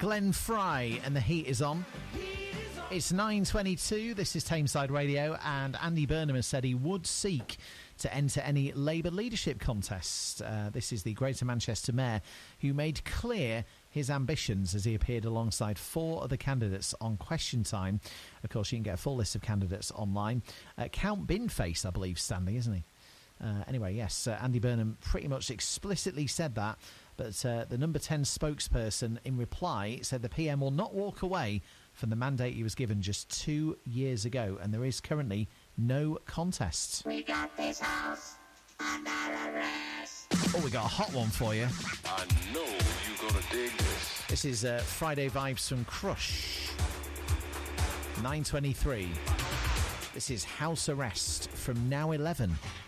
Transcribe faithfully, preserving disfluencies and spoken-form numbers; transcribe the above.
Glenn Fry and The Heat Is On. It's nine twenty-two, this is Tameside Radio, and Andy Burnham has said he would seek to enter any Labour leadership contest. Uh, this is the Greater Manchester Mayor who made clear his ambitions as he appeared alongside four other candidates on Question Time. Of course, you can get a full list of candidates online. Uh, Count Binface, I believe, Stanley, isn't he? Uh, anyway, yes, uh, Andy Burnham pretty much explicitly said that, but uh, the number ten spokesperson in reply said the P M will not walk away from the mandate he was given just two years ago, and there is currently no contest. We got this house under arrest. Oh, we got a hot one for you. I know you're gonna dig this. This is uh, Friday Vibes from Crush. nine twenty-three. This is House Arrest from Now eleven.